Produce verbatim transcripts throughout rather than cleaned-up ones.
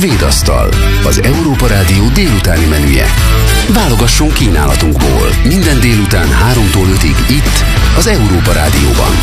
Svéd asztal, az Európa Rádió délutáni menüje. Válogasson kínálatunkból. Minden délután háromtól ötig itt, az Európa Rádióban.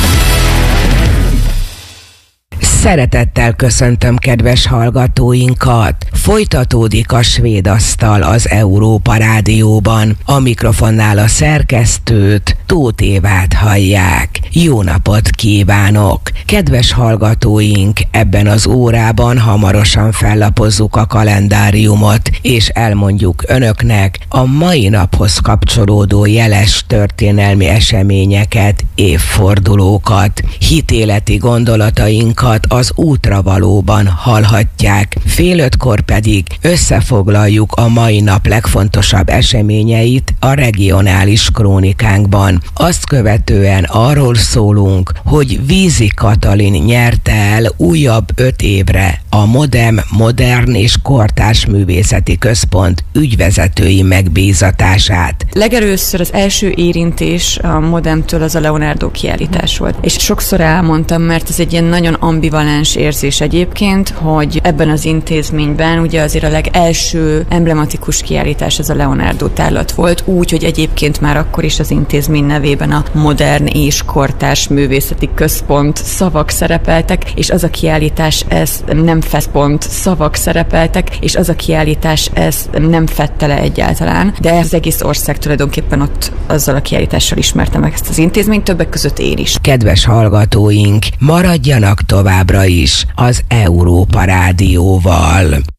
Szeretettel köszöntöm kedves hallgatóinkat! Folytatódik a Svéd asztal az Európa Rádióban. A mikrofonnál a szerkesztőt, Tóth Évát hallják. Jó napot kívánok! Kedves hallgatóink, ebben az órában hamarosan fellapozzuk a kalendáriumot, és elmondjuk önöknek a mai naphoz kapcsolódó jeles történelmi eseményeket, évfordulókat, hitéleti gondolatainkat az útravalóban hallhatják. Fél ötkor pedig összefoglaljuk a mai nap legfontosabb eseményeit a regionális krónikánkban. Azt követően arról szólunk, hogy Vízi Katalin nyerte el újabb öt évre a Modem Modern és Kortárs Művészeti Központ ügyvezetői megbízatását. Legelőször az első érintés a Modemtől az a Leonardo kiállítás volt. És sokszor elmondtam, mert ez egy ilyen nagyon ambivalens érzés egyébként, hogy ebben az intézményben ugye azért a legelső emblematikus kiállítás az a Leonardo tárlat volt, úgy, hogy egyébként már akkor is az intézmény nevében a Modern és Kortárs Művészeti Központ szavak szerepeltek, és az a kiállítás, ez nem feszpont szavak szerepeltek, és az a kiállítás, ez nem fette le egyáltalán, de az egész ország tulajdonképpen ott azzal a kiállítással ismerte meg ezt az intézményt, többek között én is. Kedves hallgatóink, maradjanak továbbra is az Európa Rádióval.